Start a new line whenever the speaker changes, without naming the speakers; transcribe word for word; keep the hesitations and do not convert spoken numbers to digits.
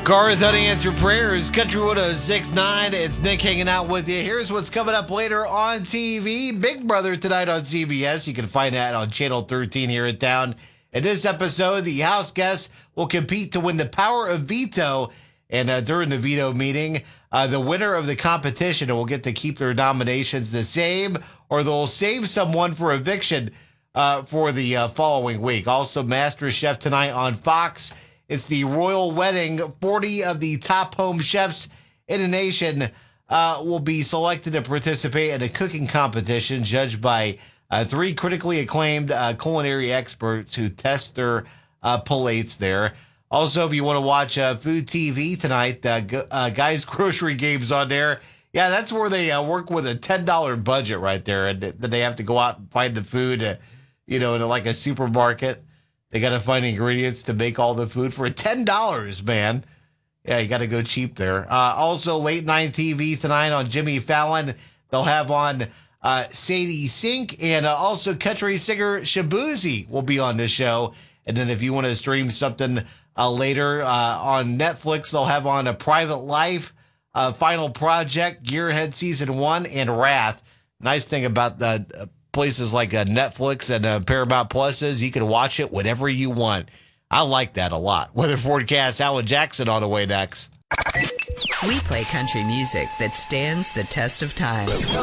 Garth Unanswered Prayers, Country one oh six point nine. It's Nick hanging out with you. Here's what's coming up later on T V. Big Brother tonight on C B S. You can find that on Channel thirteen here in town. In this episode, the house guests will compete to win the power of veto. And uh, during the veto meeting, uh, the winner of the competition will get to keep their nominations the same, or they'll save someone for eviction uh, for the uh, following week. Also, Master Chef tonight on Fox. It's the royal wedding. forty of the top home chefs in the nation uh, will be selected to participate in a cooking competition judged by uh, three critically acclaimed uh, culinary experts who test their uh, palates there. Also, if you want to watch uh, food T V tonight, uh, uh, Guys Grocery Games on there. Yeah, that's where they uh, work with a ten dollars budget right there. And then they have to go out and find the food, uh, you know, in like a supermarket. They got to find ingredients to make all the food for ten dollars, man. Yeah, you got to go cheap there. Uh, also, late night T V tonight on Jimmy Fallon. They'll have on uh, Sadie Sink, and uh, also country singer Shabuzi will be on this show. And then if you want to stream something uh, later uh, on Netflix, they'll have on A Private Life, uh, Final Project, Gearhead Season one, and Wrath. Nice thing about the uh, places like uh, Netflix and uh, Paramount Plus is you can watch it whenever you want. I like that a lot. Weather forecast, Alan Jackson on the way next.
We play country music that stands the test of time.